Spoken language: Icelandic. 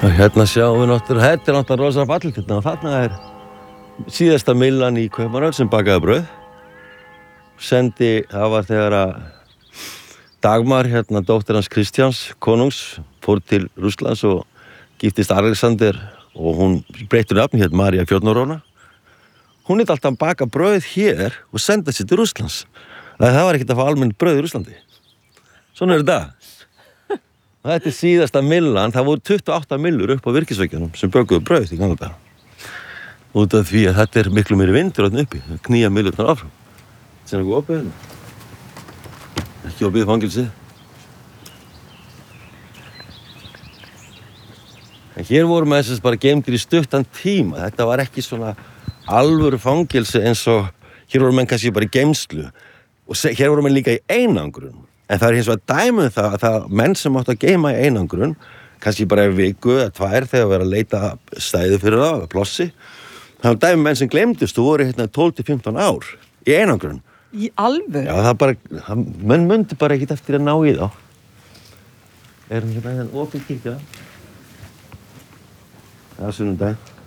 Hérna sjáum við náttúrulega, þetta náttúrulega rosa fallegt hérna og þarna síðasta millan í Kaupmannahöfn sem bakaði brauð. Það var þegar að Dagmar, dóttir hans Kristjáns, konungs, fór til Rússlands og giftist Alexander og hún breytti nafni María Fjodnorovna. Hún alltaf að baka brauð hér og senda sér til Rússlands. Það var ekkert að fá almennt brauð í Rússlandi. Svona þetta. Þetta síðasta millan, það voru 28 millur upp á virkisveggjanum sem bökuðu brauð í gamla daga. Út af því að þetta miklu meiri vindur þarna uppi, knýja millurnar áfram. Þetta eitthvað opið hérna. Ekki opið fangelsið. En hér voru með þess bara geymdir í stuttan tíma. Þetta var ekki svona alvöru fangelsi eins og hér voru menn kannski bara í geymslu. Og hér voru menn líka í einangrun. En það hins vegar dæmi það að menn sem áttu að geyma í einangrun, kannski bara í viku eða 2 þegar verið að leita stæði fyrir það, plossi. Það var dæmi menn sem gleymdust og voru 12-15 ár í einangrun. Í alvöru? Já, menn mundi bara ekkert eftir að ná í þá. Erum hérna opið kíkja. Það sunnudaginn.